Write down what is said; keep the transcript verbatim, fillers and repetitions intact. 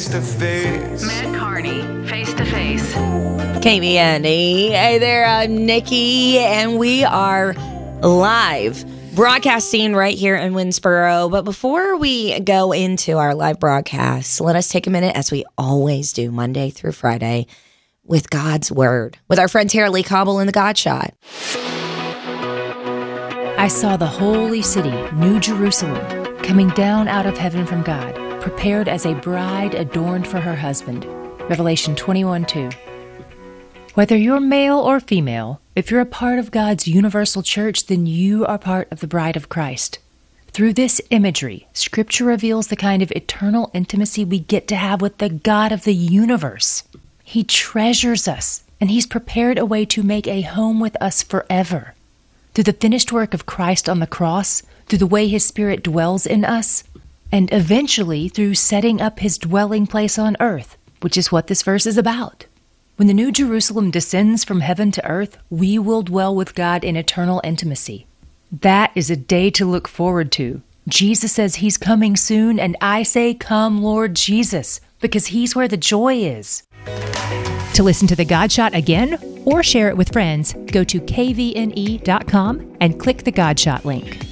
face to face. Matt Carney, Face to Face. K V N E. Hey there, I'm Nikki, and we are live broadcasting right here in Winsboro. But before we go into our live broadcast, let us take a minute, as we always do Monday through Friday, with God's Word, with our friend Tara Lee Cobble in the God Shot. I saw the holy city, New Jerusalem, coming down out of heaven from God, prepared as a bride adorned for her husband. Revelation twenty-one two. Whether you're male or female, if you're a part of God's universal church, then you are part of the bride of Christ. Through this imagery, Scripture reveals the kind of eternal intimacy we get to have with the God of the universe. He treasures us, and He's prepared a way to make a home with us forever. Through the finished work of Christ on the cross, through the way His Spirit dwells in us, and eventually through setting up His dwelling place on earth, which is what this verse is about. When the New Jerusalem descends from heaven to earth, we will dwell with God in eternal intimacy. That is a day to look forward to. Jesus says He's coming soon, and I say, come, Lord Jesus, because He's where the joy is. To listen to The God Shot again or share it with friends, go to K V N E dot com and click the God Shot link.